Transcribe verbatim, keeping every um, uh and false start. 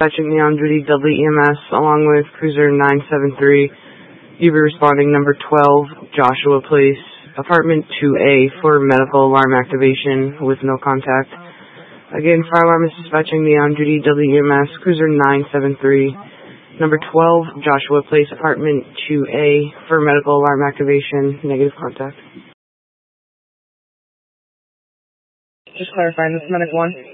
dispatching the on-duty Dudley E M S along with Cruiser nine seven three. You'll be responding number twelve, Joshua Place, apartment two A for medical alarm activation with no contact. Again, fire alarm is dispatching the on-duty Dudley E M S, Cruiser nine seven three, number twelve, Joshua Place, apartment two A for medical alarm activation, negative contact. Just clarifying, this is Medic one.